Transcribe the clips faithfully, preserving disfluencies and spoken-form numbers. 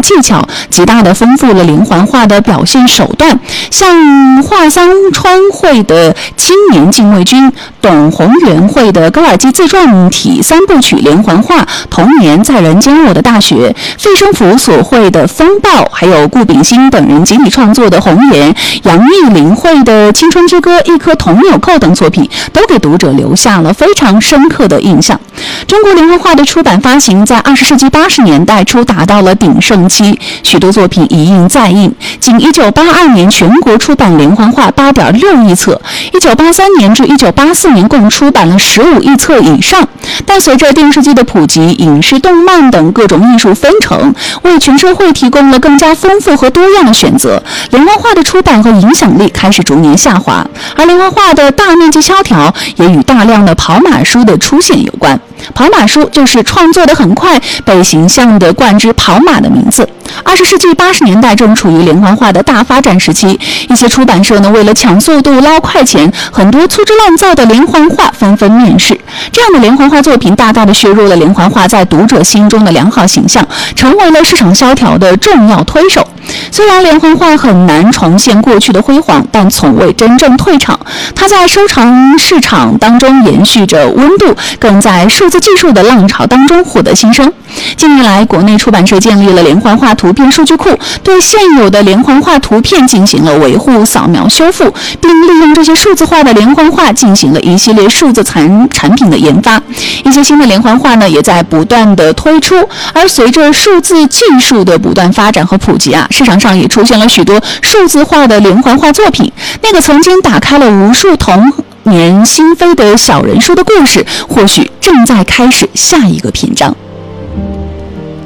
技巧，极大地丰富了连环画的表现手段。像画桑川绘的青年禁卫军，董宏元绘的高尔基自传体三部曲连环画《童年在人间我的大学》，费生福所绘的风暴，还有顾炳新等人集体创作的红颜，杨义林绘的青春之歌、一颗铜纽扣等作品，都给读者留下了非常深刻的印象。中国连环画的出版发行在二十世纪八十年代初达到了鼎盛期，许多作品一印再印。仅一九八二年全国出版连环画八点六亿册，一九八三年至一九八四年共出版了十五亿册以上。但随着电视机的普及，影视、动漫等各种艺术纷呈，为全社会提供了更加丰富和多样的选择，连环画的出版和影响力开始逐年下滑，而连环画的大面积萧条也与大量的跑马书的出现有关。跑马书就是创作的很快，被形象地冠之跑马的名字。二十世纪八十年代正处于连环画的大发展时期，一些出版社呢为了抢速度捞快钱，很多粗制滥造的连环画纷纷面世。这样的连环画作品大大的削弱了连环画在读者心中的良好形象，成为了市场萧条的重要推手。虽然连环画很难重现过去的辉煌，但从未真正退场。它在收藏市场当中延续着温度，更在数字技术的浪潮当中获得新生。近年来，国内出版社建立了连环画图片数据库，对现有的连环画图片进行了维护、扫描、修复，并利用这些数字化的连环画进行了一系列数字产产品的研发。一些新的连环画呢，也在不断的推出。而随着数字技术的不断发展和普及啊，市场上也出现了许多数字化的连环画作品。那个曾经打开了无数童年心扉的小人书的故事，或许正在开始下一个篇章。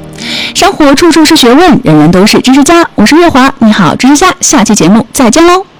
生活处处是学问，人人都是知识家。我是月华，你好，知识家，下期节目再见喽。